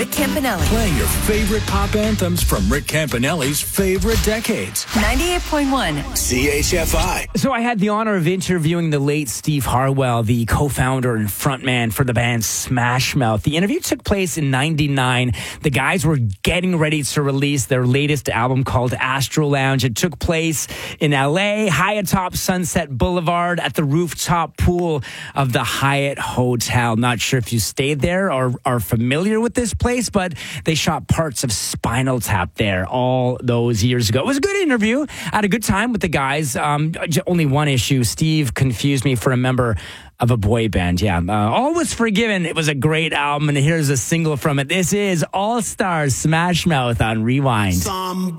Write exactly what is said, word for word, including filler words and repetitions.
Rick Campanelli. Playing your favorite pop anthems from Rick Campanelli's favorite decades. ninety-eight point one C H F I. So I had the honor of interviewing the late Steve Harwell, the co-founder and frontman for the band Smash Mouth. The interview took place in ninety-nine. The guys were getting ready to release their latest album called Astro Lounge. It took place in L A, high atop Sunset Boulevard at the rooftop pool of the Hyatt Hotel. Not sure if you stayed there or are familiar with this place, but they shot parts of Spinal Tap there all those years ago. It was a good interview. I had a good time with the guys. Um, only one issue. Steve confused me for a member of a boy band. Yeah. Uh, All Was Forgiven. It was a great album, and here's a single from it. This is All Stars Smash Mouth on Rewind. Some